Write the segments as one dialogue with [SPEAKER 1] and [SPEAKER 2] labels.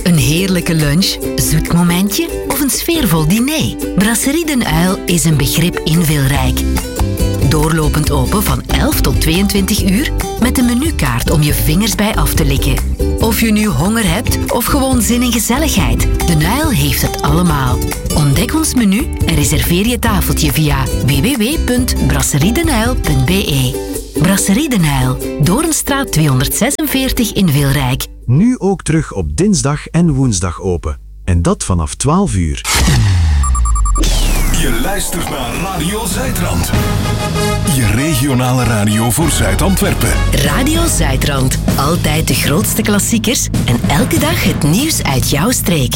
[SPEAKER 1] Een heerlijke lunch, zoet momentje of een sfeervol diner? Brasserie Den Uil is een begrip in Wilrijk. Doorlopend open van 11 tot 22 uur met een menukaart om je vingers bij af te likken. Of je nu honger hebt of gewoon zin in gezelligheid, Den Uil heeft het allemaal. Ontdek ons menu en reserveer je tafeltje via www.brasseriedenuil.be. Brasserie Den Uil, Doornstraat 246 in Wilrijk.
[SPEAKER 2] Nu ook terug op dinsdag en woensdag open. En dat vanaf 12 uur.
[SPEAKER 3] Je luistert naar Radio Zuidrand. Je regionale radio voor Zuid-Antwerpen.
[SPEAKER 1] Radio Zuidrand. Altijd de grootste klassiekers en elke dag het nieuws uit jouw streek.
[SPEAKER 3] 105.1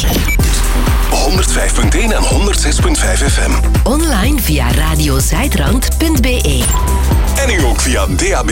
[SPEAKER 3] en 106.5 FM.
[SPEAKER 1] Online via radiozuidrand.be.
[SPEAKER 3] En nu ook via DAB+.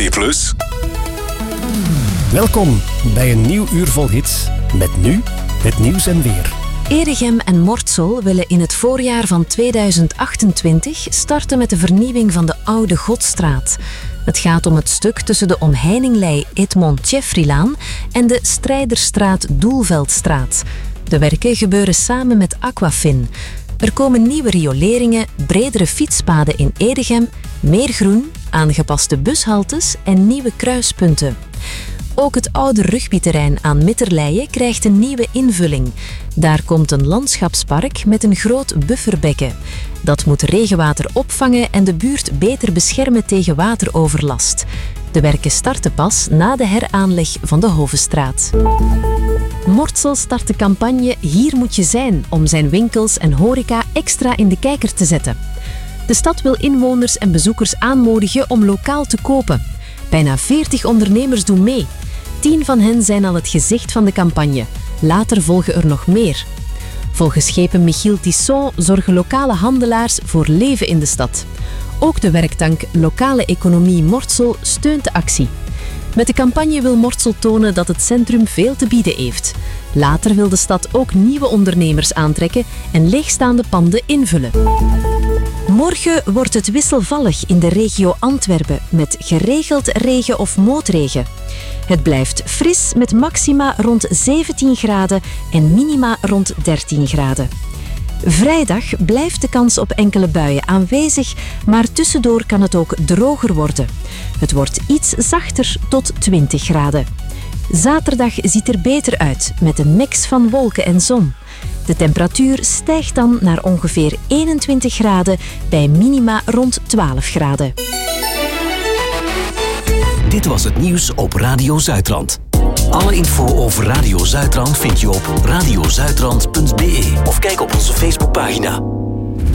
[SPEAKER 4] Welkom bij een nieuw uur vol hits. Met nu het nieuws en weer.
[SPEAKER 5] Erichem en Mortsel willen in het voorjaar van 2028 starten met de vernieuwing van de Oude Godstraat. Het gaat om het stuk tussen de omheininglei Edmond-Tjeffrilaan en de Strijderstraat-Doelveldstraat. De werken gebeuren samen met Aquafin. Er komen nieuwe rioleringen, bredere fietspaden in Erichem, meer groen, aangepaste bushaltes en nieuwe kruispunten. Ook het oude rugbyterrein aan Mitterleie krijgt een nieuwe invulling. Daar komt een landschapspark met een groot bufferbekken. Dat moet regenwater opvangen en de buurt beter beschermen tegen wateroverlast. De werken starten pas na de heraanleg van de Hovenstraat. Mortsel start de campagne Hier moet je zijn om zijn winkels en horeca extra in de kijker te zetten. De stad wil inwoners en bezoekers aanmoedigen om lokaal te kopen. Bijna 40 ondernemers doen mee. 10 van hen zijn al het gezicht van de campagne. Later volgen er nog meer. Volgens schepen Michiel Tisson zorgen lokale handelaars voor leven in de stad. Ook de werktank Lokale Economie Mortsel steunt de actie. Met de campagne wil Mortsel tonen dat het centrum veel te bieden heeft. Later wil de stad ook nieuwe ondernemers aantrekken en leegstaande panden invullen. Morgen wordt het wisselvallig in de regio Antwerpen met geregeld regen of motregen. Het blijft fris met maxima rond 17 graden en minima rond 13 graden. Vrijdag blijft de kans op enkele buien aanwezig, maar tussendoor kan het ook droger worden. Het wordt iets zachter tot 20 graden. Zaterdag ziet er beter uit met een mix van wolken en zon. De temperatuur stijgt dan naar ongeveer 21 graden bij minima rond 12 graden.
[SPEAKER 6] Dit was het nieuws op Radio Zuidrand. Alle info over Radio Zuidrand vind je op radiozuidrand.be of kijk op onze Facebookpagina.